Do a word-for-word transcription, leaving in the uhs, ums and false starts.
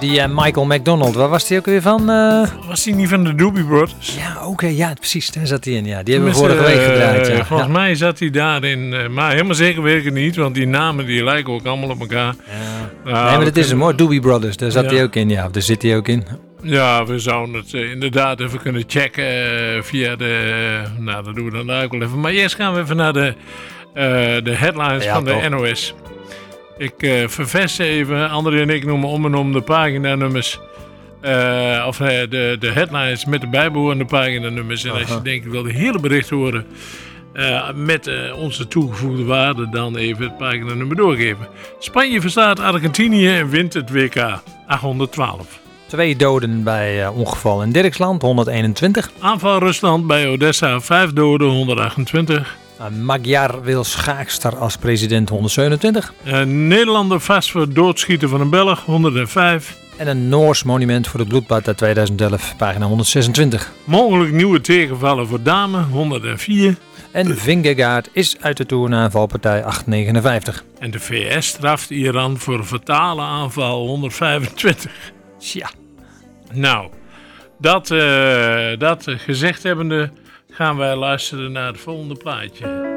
die uh, Michael McDonald, waar was die ook weer van? Uh... Was die niet van de Doobie Brothers? Ja, oké, okay, ja, precies, daar zat hij in. Ja. Die hebben we vorige week gedraaid. Ja. Volgens ja. mij zat hij daarin, uh, maar helemaal zeker weet ik het niet, want die namen die lijken ook allemaal op elkaar. Ja. Nou, nee, maar dat is hem hoor, Doobie Brothers, daar zat hij ja. ook in, ja, of daar zit hij ook in. Ja, we zouden het uh, inderdaad even kunnen checken uh, via de, uh, nou dat doen we dan ook wel even. Maar eerst gaan we even naar de, uh, de headlines ja, van toch. de N O S. Ik uh, ververs even, André en ik noemen om en om de paginanummers. Uh, of uh, de, de headlines met de bijbehorende paginanummers. En als je denkt, ik wil de hele bericht horen uh, met uh, onze toegevoegde waarde, dan even het paginanummer doorgeven. Spanje verslaat Argentinië en wint het W K achthonderdtwaalf. Twee doden bij uh, ongeval in Dirksland, honderdeenentwintig. Aanval Rusland bij Odessa, vijf doden, honderdachtentwintig. Uh, Magyar wil schaakster als president, honderdzevenentwintig. Uh, Nederlander vast voor doodschieten van een Belg, honderdvijf. En een Noors monument voor het bloedbad uit tweeduizend elf, pagina honderdzesentwintig. Mogelijk nieuwe tegenvallen voor Dame, honderdvier. En Vingegaard is uit de Tour na valpartij achthonderdnegenenvijftig. En de V S straft Iran voor een fatale aanval, honderdvijfentwintig. Tja. Nou, dat, uh, dat gezegd hebbende gaan wij luisteren naar het volgende plaatje.